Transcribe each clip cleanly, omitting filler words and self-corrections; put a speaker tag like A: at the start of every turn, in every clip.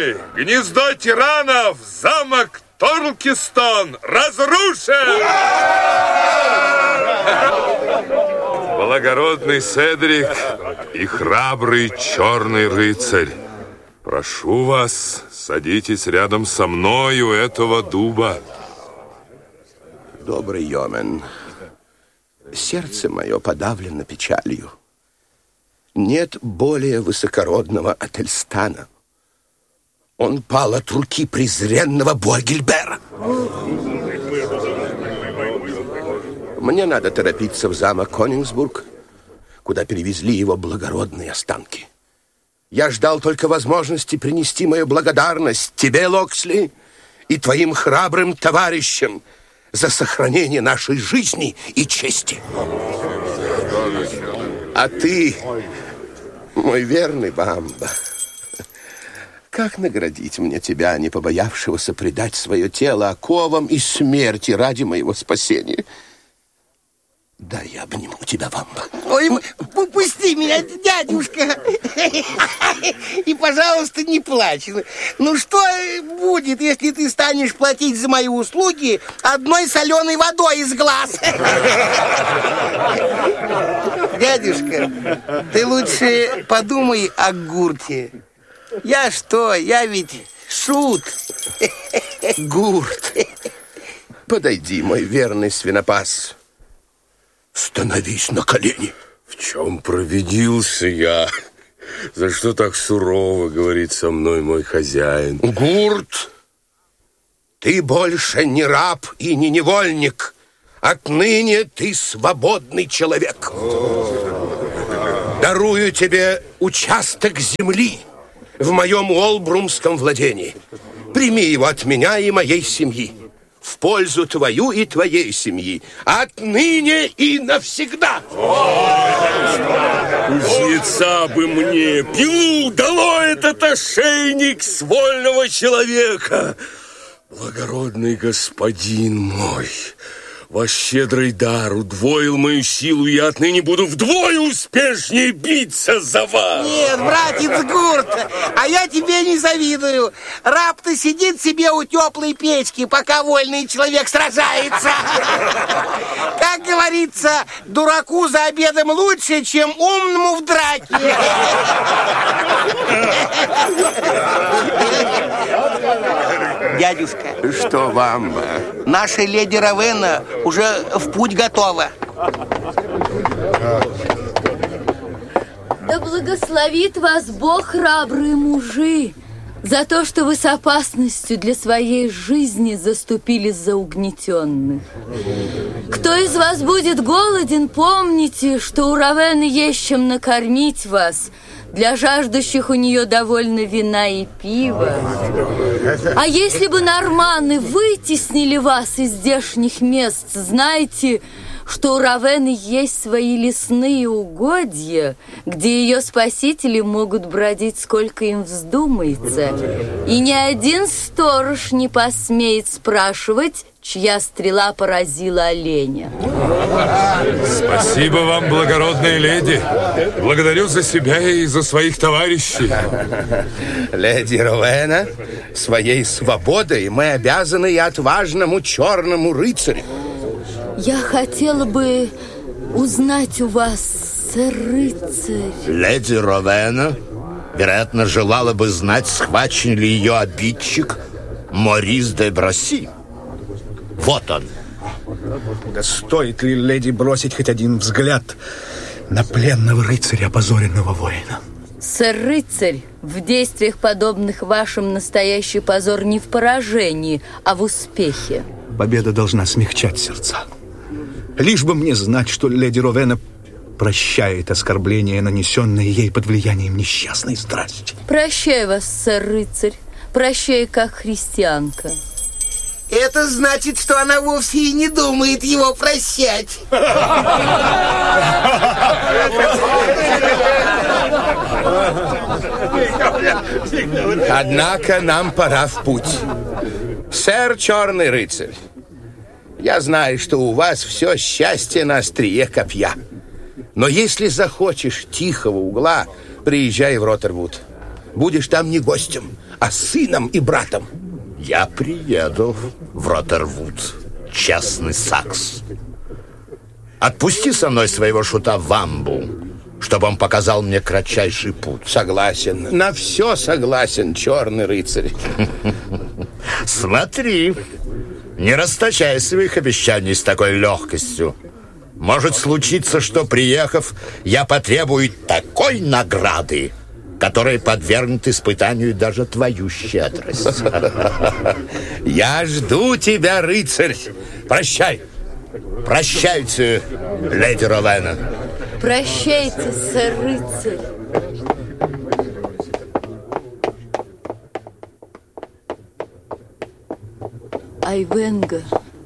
A: Лорды, гнездо тиранов, замок Торлкистон разрушен! Благородный Седрик и храбрый черный рыцарь, прошу вас, садитесь рядом со мной у этого дуба.
B: Добрый Йомен, сердце мое подавлено печалью. Нет более высокородного от Эльстана. Он пал от руки презренного Буагильбера. Мне надо торопиться в замок Конингсбург, куда перевезли его благородные останки. Я ждал только возможности принести мою благодарность тебе, Локсли, и твоим храбрым товарищам за сохранение нашей жизни и чести. А ты, мой верный Бамба, как наградить мне тебя, не побоявшегося предать свое тело оковам и смерти ради моего спасения? Да, я обниму тебя, Бамба.
C: Ой, пусти меня, дядюшка. И, пожалуйста, не плачь. Ну, что будет, если ты станешь платить за мои услуги одной соленой водой из глаз? Дядюшка, ты лучше подумай о Гурте. Я что? Я ведь шут.
B: Гурт, подойди, мой верный свинопас. Становись на колени.
A: В чем провинился я? За что так сурово говорит со мной мой хозяин?
B: Гурт, ты больше не раб и не невольник. Отныне ты свободный человек. Дарую тебе участок земли в моем Уолбрумском владении. Прими его от меня и моей семьи. В пользу твою и твоей семьи. Отныне и навсегда.
A: Кузнеца бы мне! Пилу долой этот ошейник с вольного человека! Благородный господин мой, ваш щедрый дар удвоил мою силу, и я отныне буду вдвое успешнее биться за вас.
C: Нет, братец Гурт, а я тебе не завидую. Раб-то сидит себе у теплой печки, пока вольный человек сражается. Как говорится, дураку за обедом лучше, чем умному в драке. Дядюшка.
B: Что вам?
C: Наша леди Ровена уже в путь готова.
D: Да благословит вас Бог, храбрые мужи, за то, что вы с опасностью для своей жизни заступили за угнетенных. Кто из вас будет голоден, помните, что у Ровены есть чем накормить вас. Для жаждущих у нее довольно вина и пива. А если бы норманы вытеснили вас из здешних мест, знайте, что у Ровены есть свои лесные угодья, где ее спасители могут бродить сколько им вздумается. И ни один сторож не посмеет спрашивать, чья стрела поразила оленя.
A: Спасибо вам, благородная леди. Благодарю за себя и за своих товарищей.
B: Леди Ровена, своей свободой мы обязаны и отважному черному рыцарю.
D: Я хотела бы узнать у вас, сэр-рыцарь.
E: Леди Ровена, вероятно, желала бы знать, схвачен ли ее обидчик Морис де Браси. Вот он.
F: Да стоит ли леди бросить хоть один взгляд на пленного рыцаря, опозоренного воина?
D: Сэр-рыцарь, в действиях, подобных вашим, настоящий позор не в поражении, а в успехе.
F: Победа должна смягчать сердца. Лишь бы мне знать, что леди Ровена прощает оскорбления, нанесенные ей под влиянием несчастной страсти.
D: Прощай вас, сэр-рыцарь, прощай, как христианка.
C: Это значит, что она вовсе и не думает его прощать.
B: Однако нам пора в путь. Сэр Черный Рыцарь, я знаю, что у вас все счастье на острие копья. Но если захочешь тихого угла, приезжай в Роттервуд. Будешь там не гостем, а сыном и братом.
E: Я приеду в Роттервуд, честный сакс. Отпусти со мной своего шута Вамбу, чтобы он показал мне кратчайший путь.
B: Согласен, на все согласен, черный рыцарь.
E: Смотри, не расточай своих обещаний с такой легкостью. Может случиться, что, приехав, я потребую такой награды, которая подвергнет испытанию даже твою щедрость.
B: Я жду тебя, рыцарь. Прощай.
E: Прощайте, леди Ровена.
D: Прощайте, сэр рыцарь. Айвенго,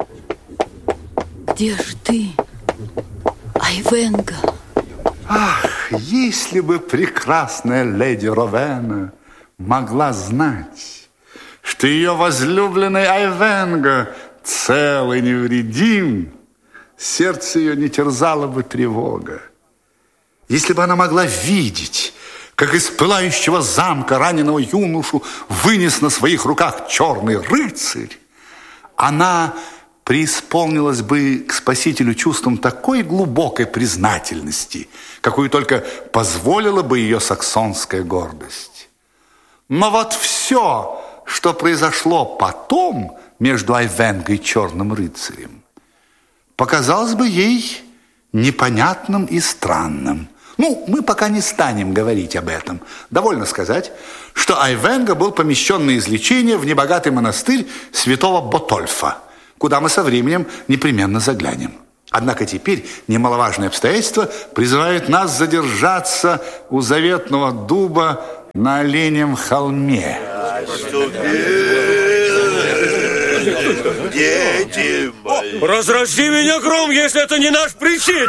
D: где ж ты, Айвенго?
G: Ах, если бы прекрасная леди Ровена могла знать, что ее возлюбленный Айвенго цел и невредим, сердце ее не терзало бы тревога. Если бы она могла видеть, как из пылающего замка раненого юношу вынес на своих руках черный рыцарь, она преисполнилась бы к Спасителю чувством такой глубокой признательности, какую только позволила бы ее саксонская гордость. Но вот все, что произошло потом между Айвенго и черным рыцарем, показалось бы ей непонятным и странным. Ну, мы пока не станем говорить об этом. Довольно сказать, что Айвенго был помещен на излечение в небогатый монастырь святого Ботольфа, куда мы со временем непременно заглянем. Однако теперь немаловажное обстоятельство призывает нас задержаться у заветного дуба на Оленьем холме.
A: Дети мои. Разрази меня гром, если это не наш причетник.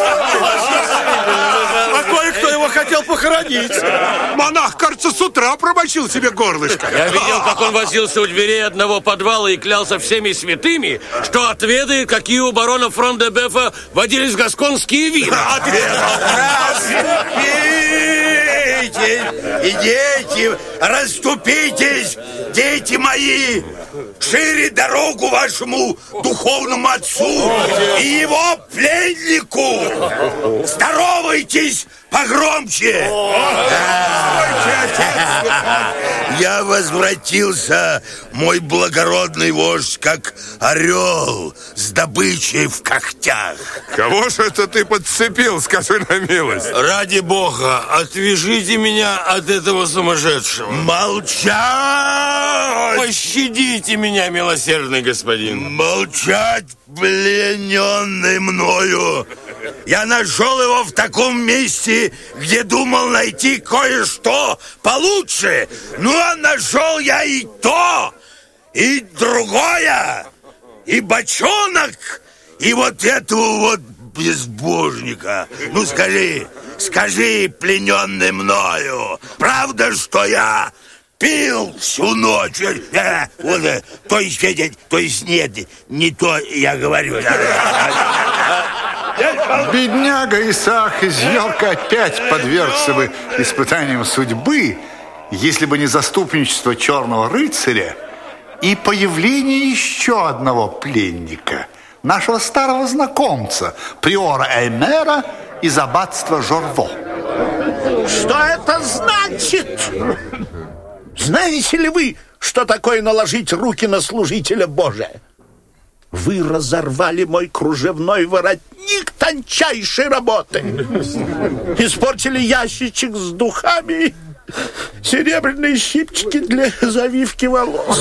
H: А кое-кто его хотел похоронить. Монах, кажется, с утра промочил себе горлышко.
A: Я видел, как он возился у дверей одного подвала и клялся всеми святыми, что отведает, какие у барона Фрон-де-Бефа водились гасконские вина.
I: Расступитесь, дети мои! Шире дорогу вашему духовному отцу и его пленнику! Здоровайтесь погромче! Я возвратился, мой благородный вождь, как орел с добычей в когтях.
H: Кого же это ты подцепил, скажи на милость?
A: Ради бога, отвяжите меня от этого сумасшедшего.
I: Молчать!
A: Пощадите меня, милосердный господин.
I: Молчать, плененный мною. Я нашел его в таком месте, где думал найти кое-что получше. Ну, а нашел я и то, и другое, и бочонок, и вот этого вот безбожника. Ну, скажи, плененный мною, правда, что я пил всю ночь? То есть нет, не то я говорю.
G: Бедняга Исаак из Йорка опять подвергся бы испытаниям судьбы, если бы не заступничество черного рыцаря и появление еще одного пленника, нашего старого знакомца, приора Эймера из аббатства Жорво.
E: Что это значит? Знаете ли вы, что такое наложить руки на служителя Божия? Вы разорвали мой кружевной воротник тончайшей работы. Испортили ящичек с духами, серебряные щипчики для завивки волос.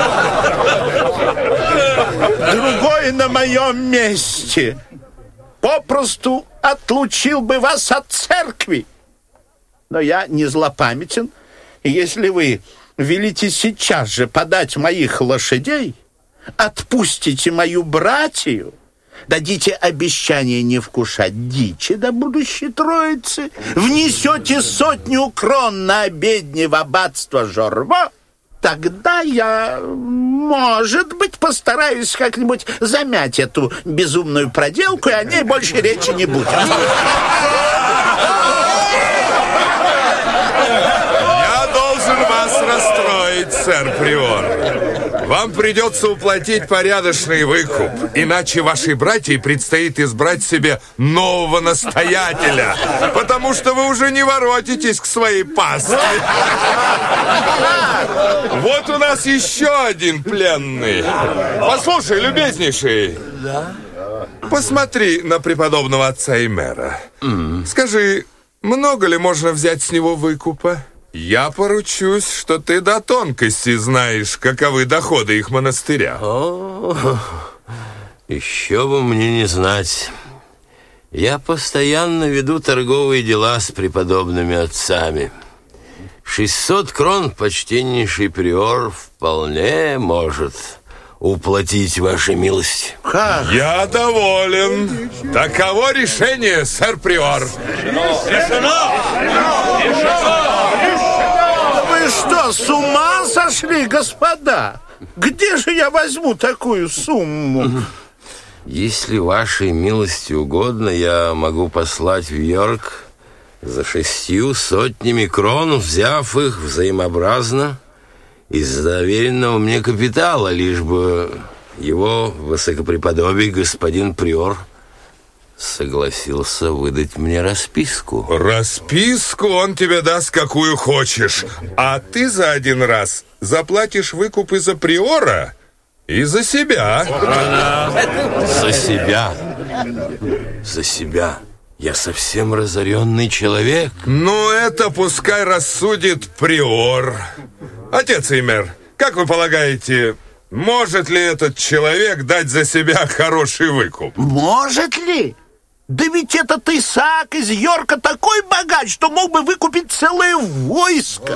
E: Другой на моем месте попросту отлучил бы вас от церкви. Но я не злопамятен, и если вы велите сейчас же подать моих лошадей, отпустите мою братью, дадите обещание не вкушать дичи до будущей троицы, внесете 100 крон на обедни в аббатство Жорво, тогда я, может быть, постараюсь как-нибудь замять эту безумную проделку, и о ней больше речи не будет.
H: Я должен вас расстроить.
J: сэр Приор. Вам придется уплатить порядочный выкуп, иначе вашей братье предстоит избрать себе нового настоятеля, потому что вы уже не воротитесь к своей пастве. Вот у нас еще один пленный. Послушай, любезнейший.
B: Да?
J: Посмотри на преподобного отца Эмера. Скажи, много ли можно взять с него выкупа? Я поручусь, что ты до тонкости знаешь, каковы доходы их монастыря.
K: О, еще бы мне не знать. Я постоянно веду торговые дела с преподобными отцами. 600 крон, почтеннейший приор, вполне может уплатить вашей милости.
J: Как? Я доволен. Таково решение, сэр Приор.
E: Решено! Вы что, с ума сошли, господа? Где же я возьму такую сумму?
K: Если вашей милости угодно, я могу послать в Йорк за 600 крон, взяв их взаимообразно из доверенного мне капитала, лишь бы его высокопреподобие господин Приор согласился выдать мне расписку.
J: Расписку он тебе даст, какую хочешь, а ты за один раз заплатишь выкуп и за Приора, и за себя.
K: За себя. За себя. Я совсем разоренный человек.
J: Ну, это пускай рассудит Приор. Отец Эмер, как вы полагаете, может ли этот человек дать за себя хороший выкуп?
E: Может ли? Да ведь этот Исаак из Йорка такой богач, что мог бы выкупить целое войско.